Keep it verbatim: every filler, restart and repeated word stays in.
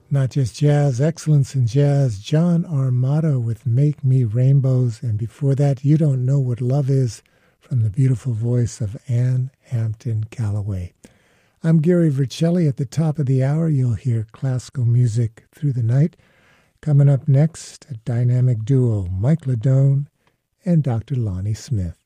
Not just jazz, excellence in jazz. John Armato with Make Me Rainbows. And before that, You Don't Know What Love Is, from the beautiful voice of Ann Hampton Callaway. I'm Gary Vercelli. At the top of the hour, you'll hear classical music through the night. Coming up next, a dynamic duo, Mike Ladone and Doctor Lonnie Smith.